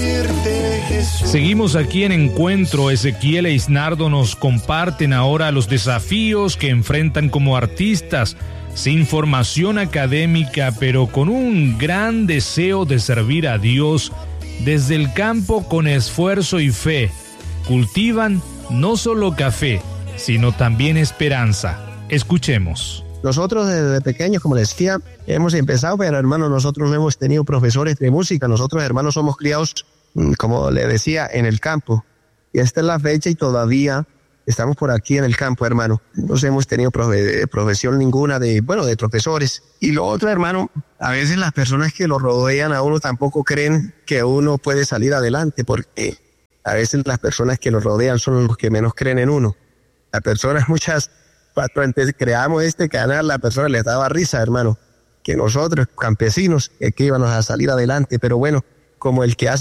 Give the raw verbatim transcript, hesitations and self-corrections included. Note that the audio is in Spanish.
Seguimos aquí en Encuentro. Ezequiel e Isnardo nos comparten ahora los desafíos que enfrentan como artistas, sin formación académica, pero con un gran deseo de servir a Dios desde el campo con esfuerzo y fe. Cultivan no solo café, sino también esperanza. Escuchemos. Nosotros desde pequeños, como les decía, hemos empezado, pero hermanos, nosotros no hemos tenido profesores de música. Nosotros, hermanos, somos criados, como le decía, en el campo. Y esta es la fecha y todavía estamos por aquí en el campo, hermano. No hemos tenido profe- profesión ninguna de, bueno, de profesores. Y lo otro, hermano, a veces las personas que lo rodean a uno tampoco creen que uno puede salir adelante, porque a veces las personas que lo rodean son los que menos creen en uno. Las personas, muchas, cuando creamos este canal, la persona les daba risa, hermano, que nosotros, campesinos, que íbamos a salir adelante. Pero bueno, como el que hace